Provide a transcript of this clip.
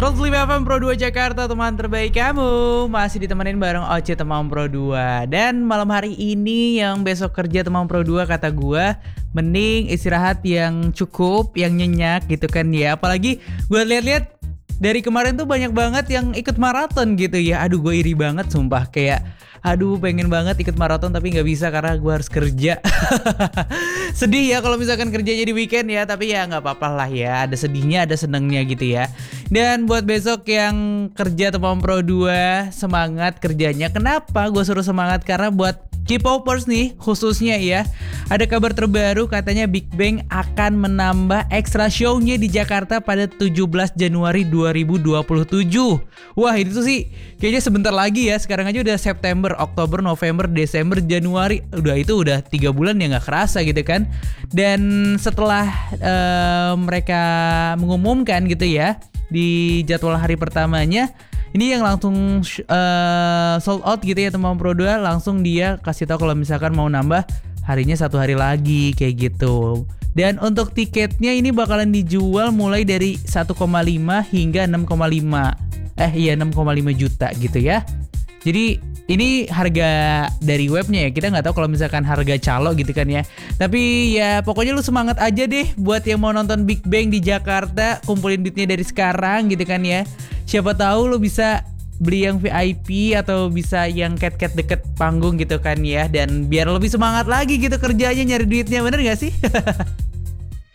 105 FM Pro 2 Jakarta, teman terbaik kamu. Masih ditemenin bareng Oce Teman Pro 2. Dan malam hari ini yang besok kerja Teman Pro 2, kata gua mending istirahat yang cukup, yang nyenyak gitu kan ya. Apalagi gua lihat-lihat dari kemarin tuh banyak banget yang ikut maraton gitu ya. Aduh, gue iri banget sumpah. Kayak aduh, pengen banget ikut maraton tapi gak bisa karena gue harus kerja. Sedih ya kalau misalkan kerjanya di weekend ya. Tapi ya gak apa-apa lah ya. Ada sedihnya, ada senengnya gitu ya. Dan buat besok yang kerja Teman Pro 2, semangat kerjanya. Kenapa gue suruh semangat? Karena buat K-popers nih khususnya ya, ada kabar terbaru katanya Big Bang akan menambah extra show-nya di Jakarta pada 17 Januari 2027. Wah, itu tuh sih kayaknya sebentar lagi ya. Sekarang aja udah September, Oktober, November, Desember, Januari. Udah 3 bulan ya, gak kerasa gitu kan. Dan setelah mereka mengumumkan gitu ya di jadwal hari pertamanya, ini yang langsung sold out gitu ya Teman Pro 2. Langsung dia kasih tahu kalau misalkan mau nambah harinya 1 hari lagi kayak gitu. Dan untuk tiketnya ini bakalan dijual mulai dari 1,5 hingga 6,5 juta gitu ya. Jadi ini harga dari webnya ya. Kita nggak tahu kalau misalkan harga calo gitu kan ya. Tapi ya pokoknya lu semangat aja deh buat yang mau nonton Big Bang di Jakarta. Kumpulin duitnya dari sekarang gitu kan ya. Siapa tahu lu bisa beli yang VIP atau bisa yang cat-cat deket panggung gitu kan ya. Dan biar lebih semangat lagi gitu kerjanya nyari duitnya, bener gak sih?